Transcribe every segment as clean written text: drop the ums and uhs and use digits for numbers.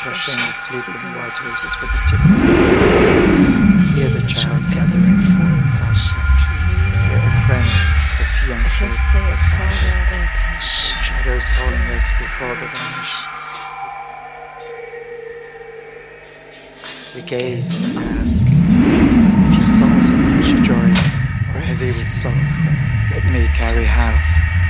brushing the sleeping waters with the tip of their wings. Hear the child gathering falling branches. Hear a friend, a fiancé, a father. Shadows calling us before they vanish. We gaze and ask, if your souls are full of joy or heavy with sorrow, let me carry half.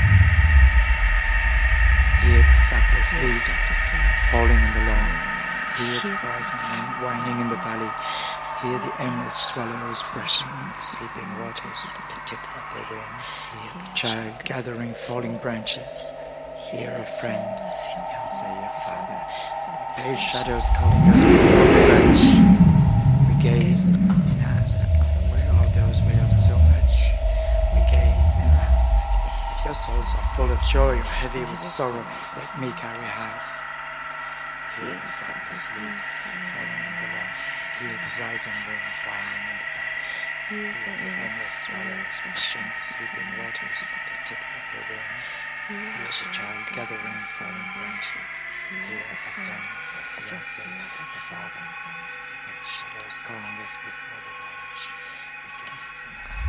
Hear the sapless leaves falling in the lawn. Hear the rising wind whining in the valley. Hear the endless swallows brushing the sleeping waters with the tip of their wings. Hear the child gathering falling branches. Hear a friend, fiancé, a father. The pale shadows calling us before they vanish. We gaze and ask, where are those we loved so much? We gaze and ask, if your souls are full of joy or heavy with sorrow, let me carry half. Hear the sapless leaves falling in the lawn. Hear the rising wind whining in the valley. Hear the endless swallows brushing the sleeping waters with the tip of their wings. Hear the child gathering falling branches. Hear a friend, a fiancé, a father. The pale shadows calling us before they vanish. We gaze and ask.